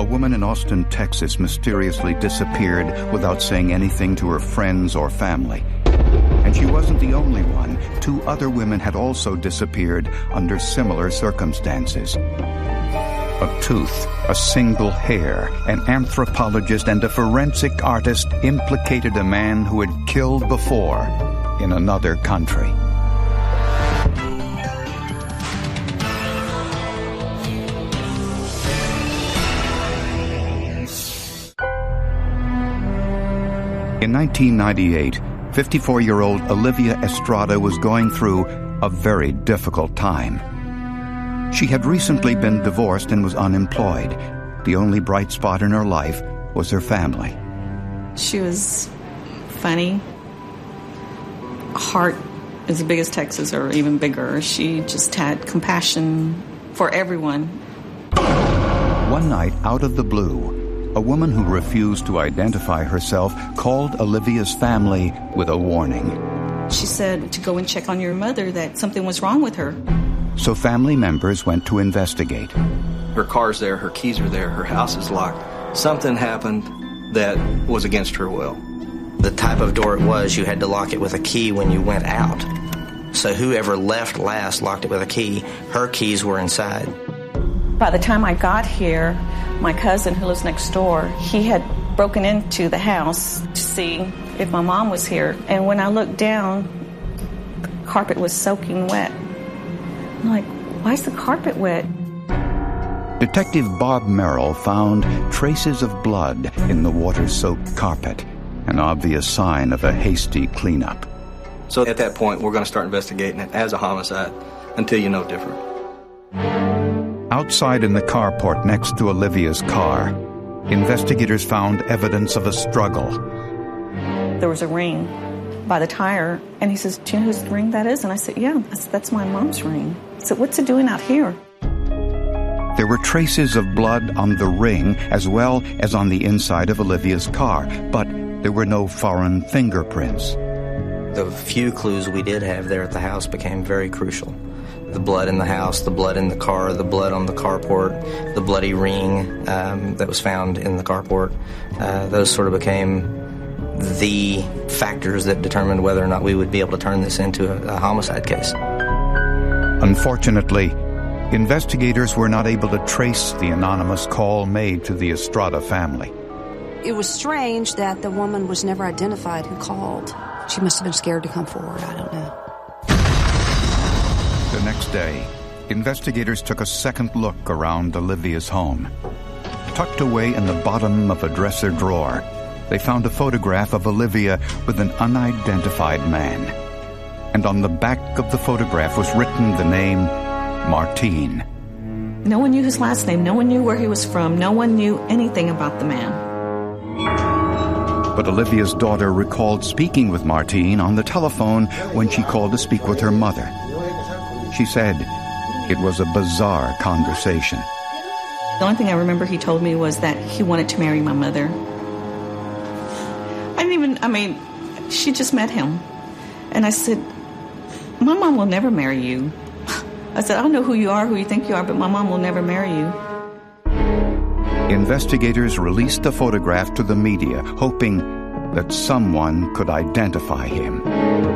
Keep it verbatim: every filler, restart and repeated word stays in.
A woman in Austin, Texas mysteriously disappeared without saying anything to her friends or family. And she wasn't the only one. Two other women had also disappeared under similar circumstances. A tooth, a single hair, an anthropologist and a forensic artist implicated a man who had killed before in another country. In nineteen ninety-eight, fifty-four-year-old Olivia Estrada was going through a very difficult time. She had recently been divorced and was unemployed. The only bright spot in her life was her family. She was funny. Heart as big as Texas or even bigger. She just had compassion for everyone. One night, out of the blue, a woman who refused to identify herself called Olivia's family with a warning. She said to go and check on your mother, that something was wrong with her. So family members went to investigate. Her car's there, her keys are there, her house is locked. Something happened that was against her will. The type of door it was, you had to lock it with a key when you went out. So whoever left last locked it with a key. Her keys were inside. By the time I got here, my cousin who lives next door, he had broken into the house to see if my mom was here. And when I looked down, the carpet was soaking wet. I'm like, why is the carpet wet? Detective Bob Merrill found traces of blood in the water-soaked carpet, an obvious sign of a hasty cleanup. So at that point, we're going to start investigating it as a homicide until you know different. Outside in the carport next to Olivia's car, investigators found evidence of a struggle. There was a ring by the tire, and he says, do you know whose ring that is? And I said, yeah, that's, that's my mom's ring. I said, what's it doing out here? There were traces of blood on the ring as well as on the inside of Olivia's car, but there were no foreign fingerprints. The few clues we did have there at the house became very crucial. The blood in the house, the blood in the car, the blood on the carport, the bloody ring um, that was found in the carport. Uh, those sort of became the factors that determined whether or not we would be able to turn this into a, a homicide case. Unfortunately, investigators were not able to trace the anonymous call made to the Estrada family. It was strange that the woman was never identified who called. She must have been scared to come forward, I don't know. The next day, investigators took a second look around Olivia's home. Tucked away in the bottom of a dresser drawer, they found a photograph of Olivia with an unidentified man. And on the back of the photograph was written the name Martin. No one knew his last name. No one knew where he was from. No one knew anything about the man. But Olivia's daughter recalled speaking with Martin on the telephone when she called to speak with her mother. She said it was a bizarre conversation. The only thing I remember he told me was that he wanted to marry my mother. I didn't even, I mean, she just met him. And I said, my mom will never marry you. I said, I don't know who you are, who you think you are, but my mom will never marry you. Investigators released the photograph to the media, hoping that someone could identify him.